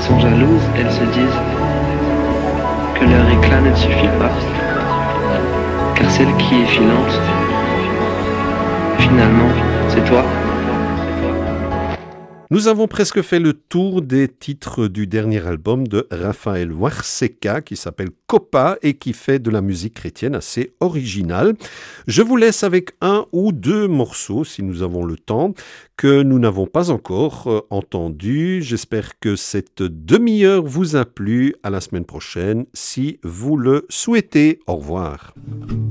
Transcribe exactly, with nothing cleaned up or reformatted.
sont jalouses, elles se disent que leur éclat ne suffit pas, car celle qui est filante, finalement, c'est toi. Nous avons presque fait le tour des titres du dernier album de Rafael Huarseca qui s'appelle Copa et qui fait de la musique chrétienne assez originale. Je vous laisse avec un ou deux morceaux, si nous avons le temps, que nous n'avons pas encore euh, entendus. J'espère que cette demi-heure vous a plu. À la semaine prochaine, si vous le souhaitez. Au revoir.